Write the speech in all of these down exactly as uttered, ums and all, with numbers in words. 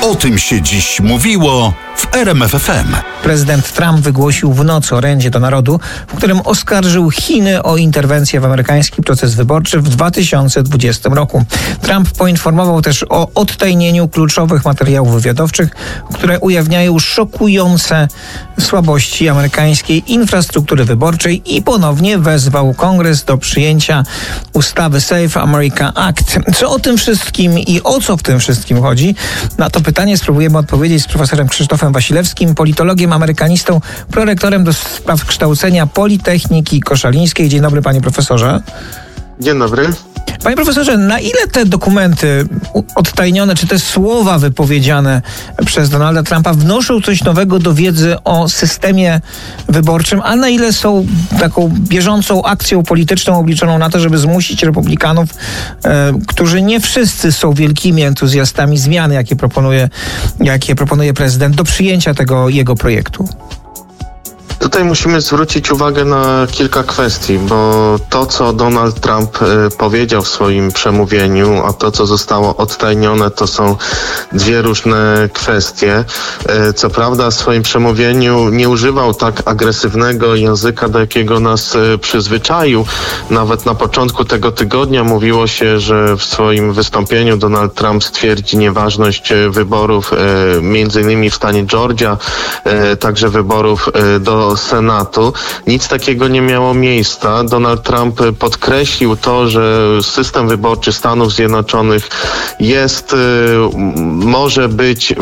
O tym się dziś mówiło w R M F F M. Prezydent Trump wygłosił w nocy orędzie do narodu, w którym oskarżył Chiny o interwencję w amerykański proces wyborczy w dwa tysiące dwudziestym roku. Trump poinformował też o odtajnieniu kluczowych materiałów wywiadowczych, które ujawniają szokujące słabości amerykańskiej infrastruktury wyborczej i ponownie wezwał Kongres do przyjęcia ustawy Safe America Act. Co o tym wszystkim i o co w tym wszystkim chodzi? Na to pytanie spróbujemy odpowiedzieć z profesorem Krzysztofem Wasilewskim, politologiem, amerykanistą, prorektorem do spraw kształcenia Politechniki Koszalińskiej. Dzień dobry, panie profesorze. Dzień dobry. Panie profesorze, na ile te dokumenty odtajnione, czy te słowa wypowiedziane przez Donalda Trumpa wnoszą coś nowego do wiedzy o systemie wyborczym, a na ile są taką bieżącą akcją polityczną obliczoną na to, żeby zmusić republikanów, e, którzy nie wszyscy są wielkimi entuzjastami zmian, jakie proponuje, jakie proponuje prezydent, do przyjęcia tego jego projektu? Tutaj musimy zwrócić uwagę na kilka kwestii, bo to, co Donald Trump powiedział w swoim przemówieniu, a to, co zostało odtajnione, to są dwie różne kwestie. Co prawda w swoim przemówieniu nie używał tak agresywnego języka, do jakiego nas przyzwyczaił. Nawet na początku tego tygodnia mówiło się, że w swoim wystąpieniu Donald Trump stwierdzi nieważność wyborów, między innymi w stanie Georgia, także wyborów do Senatu. Nic takiego nie miało miejsca. Donald Trump podkreślił to, że system wyborczy Stanów Zjednoczonych jest, może być,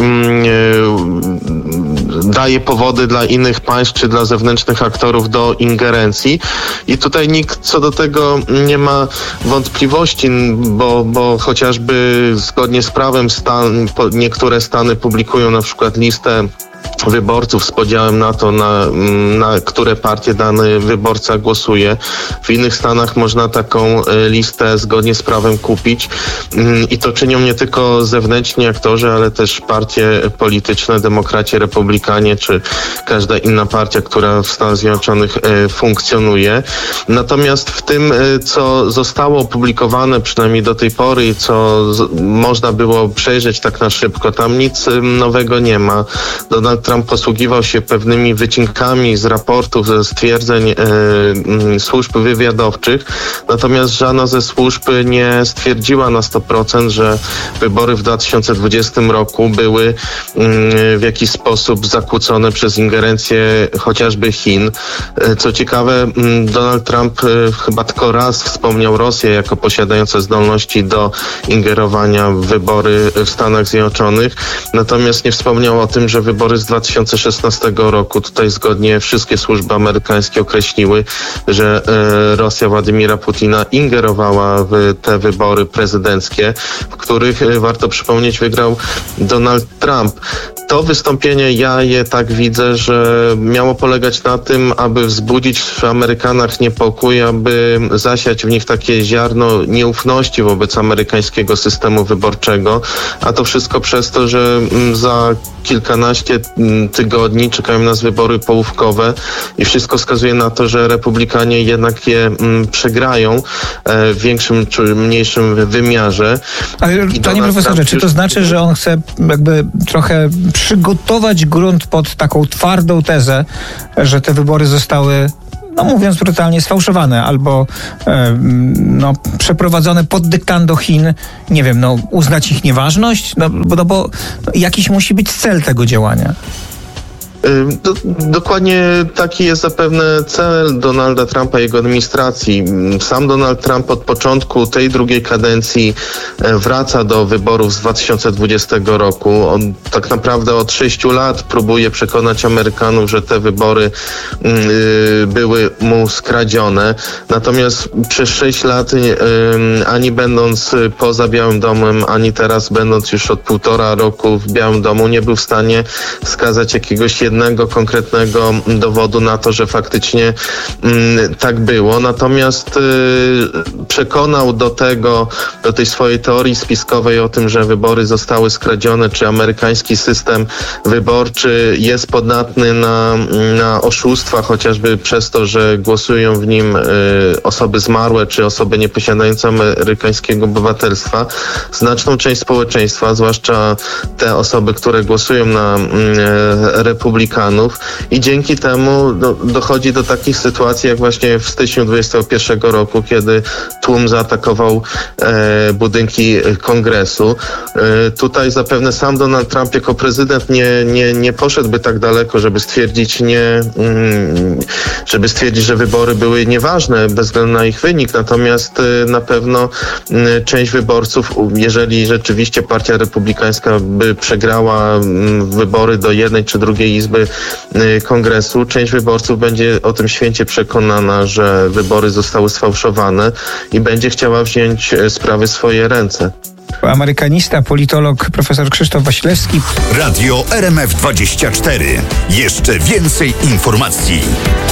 daje powody dla innych państw czy dla zewnętrznych aktorów do ingerencji. I tutaj nikt co do tego nie ma wątpliwości, bo, bo chociażby zgodnie z prawem stan, niektóre stany publikują na przykład listę wyborców z podziałem na to, na, na które partie dany wyborca głosuje. W innych stanach można taką listę zgodnie z prawem kupić i to czynią nie tylko zewnętrzni aktorzy, ale też partie polityczne, demokraci, republikanie, czy każda inna partia, która w Stanach Zjednoczonych funkcjonuje. Natomiast w tym, co zostało opublikowane przynajmniej do tej pory i co z, można było przejrzeć tak na szybko, tam nic nowego nie ma. Donald Trump posługiwał się pewnymi wycinkami z raportów, ze stwierdzeń e, m, służb wywiadowczych, natomiast żadna ze służb nie stwierdziła na sto procent, że wybory w dwa tysiące dwudziestym roku były m, w jakiś sposób zakłócone przez ingerencję chociażby Chin. E, co ciekawe, m, Donald Trump e, chyba tylko raz wspomniał Rosję jako posiadającą zdolności do ingerowania w wybory w Stanach Zjednoczonych, natomiast nie wspomniał o tym, że wybory z dwa tysiące szesnastego roku, tutaj zgodnie wszystkie służby amerykańskie określiły, że e, Rosja Władimira Putina ingerowała w te wybory prezydenckie, w których, e, warto przypomnieć, wygrał Donald Trump. To wystąpienie, ja je tak widzę, że miało polegać na tym, aby wzbudzić w Amerykanach niepokój, aby zasiać w nich takie ziarno nieufności wobec amerykańskiego systemu wyborczego, a to wszystko przez to, że za kilkanaście tygodni czekają nas wybory połówkowe i wszystko wskazuje na to, że republikanie jednak je m, przegrają e, w większym czy mniejszym wymiarze. Ale I panie profesorze, czy to znaczy, że on chce jakby trochę przygotować grunt pod taką twardą tezę, że te wybory zostały, no mówiąc brutalnie, sfałszowane albo e, no, przeprowadzone pod dyktando Chin, nie wiem, no uznać ich nieważność? No, bo, no, bo jakiś musi być cel tego działania. Do, dokładnie taki jest zapewne cel Donalda Trumpa i jego administracji. Sam Donald Trump od początku tej drugiej kadencji wraca do wyborów z dwa tysiące dwudziestego roku. On tak naprawdę od sześciu lat próbuje przekonać Amerykanów, że te wybory y, były mu skradzione. Natomiast przez sześć lat y, ani będąc poza Białym Domem, ani teraz będąc już od półtora roku w Białym Domu, nie był w stanie wskazać jakiegoś jednego konkretnego dowodu na to, że faktycznie mm, tak było. Natomiast y, przekonał do tego, do tej swojej teorii spiskowej o tym, że wybory zostały skradzione, czy amerykański system wyborczy jest podatny na, na oszustwa, chociażby przez to, że głosują w nim y, osoby zmarłe, czy osoby nieposiadające amerykańskiego obywatelstwa. Znaczną część społeczeństwa, zwłaszcza te osoby, które głosują na y, republikanów, i dzięki temu do, dochodzi do takich sytuacji, jak właśnie w styczniu dwudziestego pierwszego roku, kiedy tłum zaatakował e, budynki kongresu. E, tutaj zapewne sam Donald Trump jako prezydent nie, nie, nie poszedłby tak daleko, żeby stwierdzić nie, mm, żeby stwierdzić, że wybory były nieważne bez względu na ich wynik. Natomiast e, na pewno m, część wyborców, jeżeli rzeczywiście partia republikańska by przegrała m, wybory do jednej czy drugiej izby e, kongresu, część wyborców będzie o tym święcie przekonana, że wybory zostały sfałszowane i będzie chciała wziąć sprawy w swoje ręce. Amerykanista, politolog profesor Krzysztof Wasilewski. Radio R M F dwadzieścia cztery. Jeszcze więcej informacji.